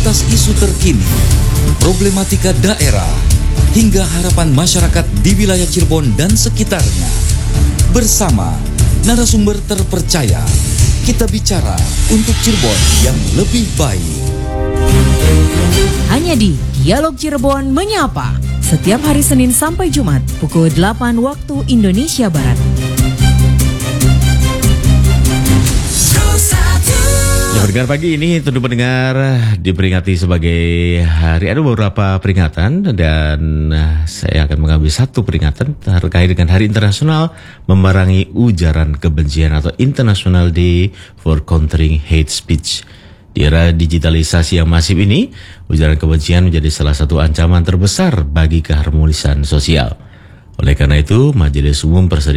atas isu terkini, problematika daerah, hingga harapan masyarakat di wilayah Cirebon dan sekitarnya. Bersama narasumber terpercaya, kita bicara untuk Cirebon yang lebih baik. Hanya di Dialog Cirebon Menyapa, setiap hari Senin sampai Jumat, pukul 8 waktu Indonesia Barat. Ya, pendengar pagi ini tentu pendengar diperingati sebagai hari, ada beberapa peringatan dan saya akan mengambil satu peringatan terkait dengan Hari Internasional Memerangi Ujaran Kebencian atau International Day for Countering Hate Speech. Di era digitalisasi yang masif ini, ujaran kebencian menjadi salah satu ancaman terbesar bagi keharmonisan sosial. Oleh karena itu, Majelis Umum Perserikatan